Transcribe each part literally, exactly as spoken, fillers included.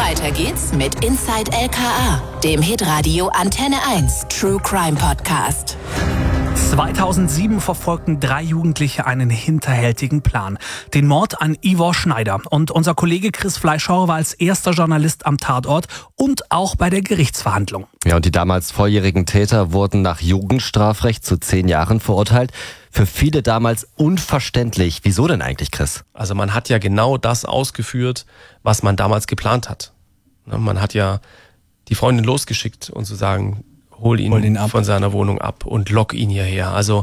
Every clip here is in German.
Weiter geht's mit Inside L K A, dem Hitradio Antenne eins True Crime Podcast. zweitausendsieben verfolgten drei Jugendliche einen hinterhältigen Plan. Den Mord an Ivor Schneider. Und unser Kollege Chris Fleischhauer war als erster Journalist am Tatort und auch bei der Gerichtsverhandlung. Ja, und die damals volljährigen Täter wurden nach Jugendstrafrecht zu zehn Jahren verurteilt. Für viele damals unverständlich. Wieso denn eigentlich, Chris? Also man hat ja genau das ausgeführt, was man damals geplant hat. Man hat ja die Freundin losgeschickt und zu sagen, hol ihn, hol ihn ab. von seiner Wohnung ab und lock ihn hierher. Also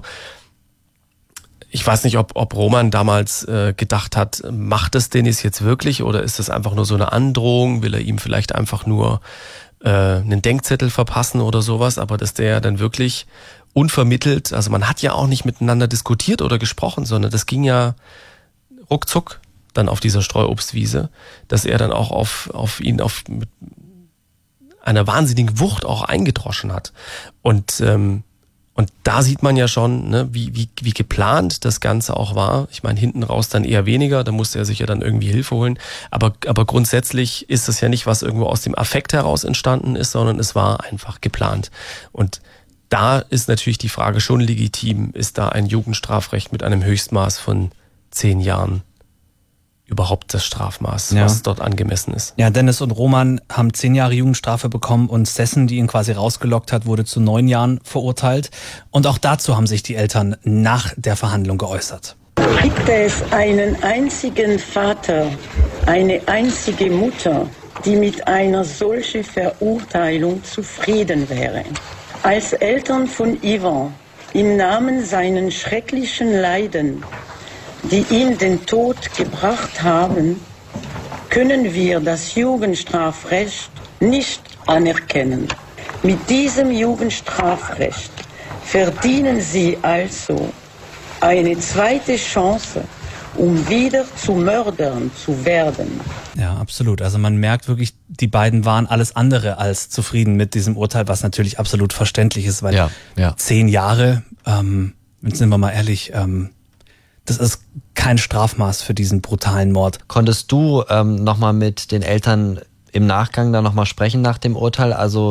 ich weiß nicht, ob, ob Roman damals äh, gedacht hat, macht es Dennis jetzt wirklich oder ist das einfach nur so eine Androhung? Will er ihm vielleicht einfach nur äh, einen Denkzettel verpassen oder sowas? Aber dass der dann wirklich unvermittelt, also man hat ja auch nicht miteinander diskutiert oder gesprochen, sondern das ging ja ruckzuck dann auf dieser Streuobstwiese, dass er dann auch auf, auf ihn auf mit einer wahnsinnigen Wucht auch eingedroschen hat. Und ähm, und da sieht man ja schon, ne, wie, wie, wie geplant das Ganze auch war. Ich meine, hinten raus dann eher weniger, da musste er sich ja dann irgendwie Hilfe holen. Aber, aber grundsätzlich ist das ja nicht, was irgendwo aus dem Affekt heraus entstanden ist, sondern es war einfach geplant. Und da ist natürlich die Frage schon legitim, ist da ein Jugendstrafrecht mit einem Höchstmaß von zehn Jahren überhaupt das Strafmaß, ja. was dort angemessen ist. Ja, Dennis und Roman haben zehn Jahre Jugendstrafe bekommen und Sessen, die ihn quasi rausgelockt hat, wurde zu neun Jahren verurteilt. Und auch dazu haben sich die Eltern nach der Verhandlung geäußert. Gibt es einen einzigen Vater, eine einzige Mutter, die mit einer solchen Verurteilung zufrieden wäre? Als Eltern von Ivor, im Namen seinen schrecklichen Leiden, die ihm den Tod gebracht haben, können wir das Jugendstrafrecht nicht anerkennen. Mit diesem Jugendstrafrecht verdienen sie also eine zweite Chance, um wieder zu Mördern zu werden. Ja, absolut. Also man merkt wirklich, die beiden waren alles andere als zufrieden mit diesem Urteil, was natürlich absolut verständlich ist, weil ja, ja. zehn Jahre, ähm, sind wir mal ehrlich, ähm, das ist kein Strafmaß für diesen brutalen Mord. Konntest du ähm, nochmal mit den Eltern im Nachgang da nochmal sprechen nach dem Urteil? Also